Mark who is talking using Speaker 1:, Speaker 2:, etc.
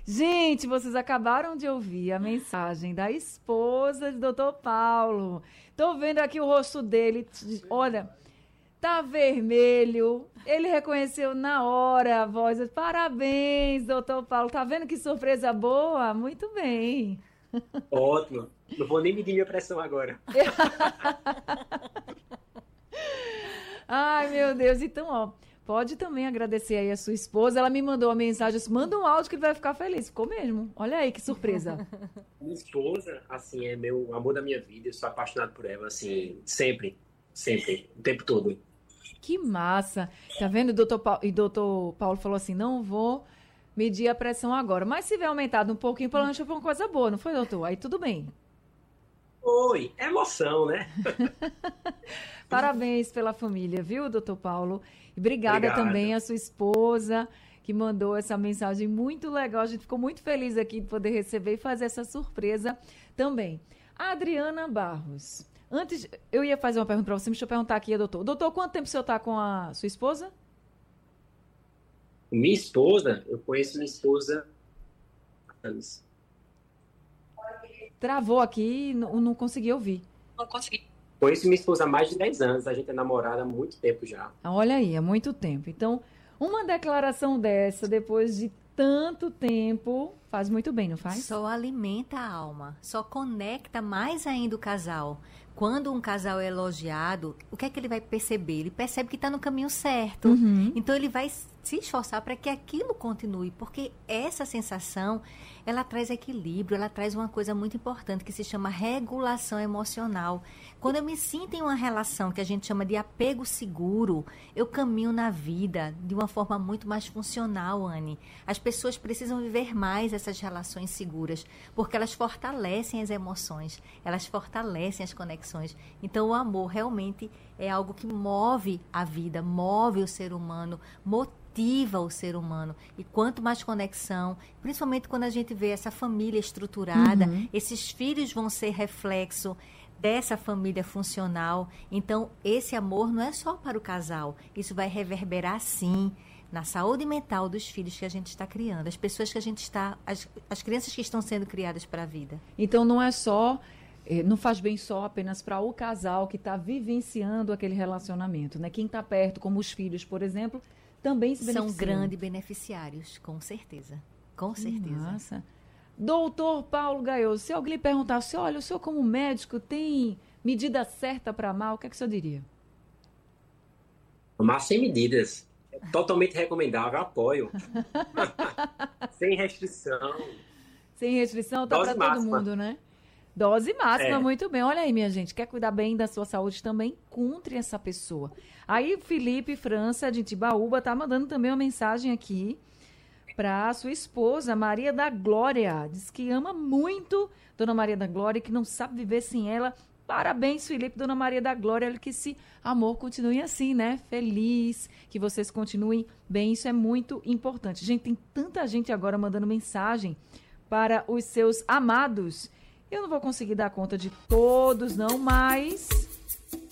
Speaker 1: Gente, vocês acabaram de ouvir a mensagem da esposa de Dr. Paulo. Tô vendo aqui o rosto dele. Olha, tá vermelho. Ele reconheceu na hora a voz. Parabéns, Dr. Paulo. Tá vendo que surpresa boa? Muito bem.
Speaker 2: Ótimo. Não vou nem medir minha pressão agora.
Speaker 1: Ai, meu Deus. Então, ó, pode também agradecer aí a sua esposa. Ela me mandou uma mensagem, disse, manda um áudio que ele vai ficar feliz. Ficou mesmo. Olha aí que surpresa.
Speaker 2: Minha esposa, assim, é meu amor da minha vida. Eu sou apaixonado por ela, assim, sempre, sempre, o tempo todo.
Speaker 1: Que massa. Tá vendo? E doutor Paulo falou assim, não vou medir a pressão agora. Mas se tiver aumentado um pouquinho, pelo menos foi uma coisa boa, não foi, doutor? Aí tudo bem.
Speaker 2: Oi, é emoção, né?
Speaker 1: Parabéns pela família, viu, doutor Paulo? E obrigada
Speaker 2: Obrigado.
Speaker 1: também à sua esposa, que mandou essa mensagem muito legal. A gente ficou muito feliz aqui de poder receber e fazer essa surpresa também. A Adriana Barros. Antes, eu ia fazer uma pergunta para você, deixa eu perguntar aqui, doutor. Doutor, quanto tempo o senhor está com a sua esposa?
Speaker 2: Minha esposa, eu conheço minha esposa há anos.
Speaker 1: Travou aqui e não consegui ouvir.
Speaker 2: Conheço minha esposa há mais de 10 anos. A gente é namorada há muito tempo já.
Speaker 1: Ah, olha aí, há muito tempo. Então, uma declaração dessa, depois de tanto tempo, faz muito bem, não faz?
Speaker 3: Só alimenta a alma, só conecta mais ainda o casal. Quando um casal é elogiado, o que é que ele vai perceber? Ele percebe que está no caminho certo. Então ele vai se esforçar para que aquilo continue, porque essa sensação, ela traz equilíbrio, ela traz uma coisa muito importante que se chama regulação emocional. Quando eu me sinto em uma relação que a gente chama de apego seguro, eu caminho na vida de uma forma muito mais funcional, Anne. As pessoas precisam viver mais essas relações seguras, porque elas fortalecem as emoções, elas fortalecem as conexões. Então o amor realmente é algo que move a vida, move o ser humano, motiva o ser humano. E quanto mais conexão, principalmente quando a gente vê essa família estruturada, esses filhos vão ser reflexo dessa família funcional. Então, esse amor não é só para o casal. Isso vai reverberar, sim, na saúde mental dos filhos que a gente está criando. As pessoas que a gente está... As crianças que estão sendo criadas para a vida.
Speaker 1: Então, não é só... Não faz bem só apenas para o casal que está vivenciando aquele relacionamento, né? Quem está perto, como os filhos, por exemplo, também se beneficiam.
Speaker 3: São grandes beneficiários, com certeza. Com certeza.
Speaker 1: Nossa. Doutor Paulo Gaioso, se alguém lhe perguntasse, olha, o senhor como médico tem medida certa para amar, o que é que o senhor diria?
Speaker 2: Amar sem medidas. É totalmente recomendável, apoio. Sem restrição.
Speaker 1: Sem restrição, tá para
Speaker 2: Dose
Speaker 1: todo
Speaker 2: máxima.
Speaker 1: mundo, né? Dose máxima,
Speaker 2: É.
Speaker 1: muito bem. Olha aí, minha gente, quer cuidar bem da sua saúde também? Encontre essa pessoa. Aí, Felipe França, de Tibaúba, tá mandando também uma mensagem aqui para sua esposa, Maria da Glória. Diz que ama muito Dona Maria da Glória e que não sabe viver sem ela. Parabéns, Felipe, Dona Maria da Glória. Olha que esse amor continue assim, né? Feliz, que vocês continuem bem. Isso é muito importante. Gente, tem tanta gente agora mandando mensagem para os seus amados. Eu não vou conseguir dar conta de todos, não, mas